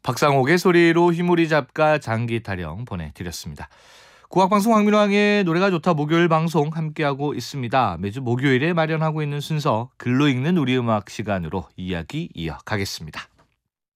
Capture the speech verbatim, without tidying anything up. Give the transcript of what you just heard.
박상옥의 소리로 휘무리 잡가 장기 타령 보내드렸습니다. 국악방송 황민왕의 노래가 좋다 목요일 방송 함께하고 있습니다. 매주 목요일에 마련하고 있는 순서 글로 읽는 우리 음악 시간으로 이야기 이어가겠습니다.